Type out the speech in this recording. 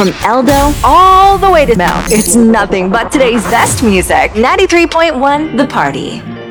From Eldo all the way to Mount, it's nothing but today's best music. 93.1 The Party.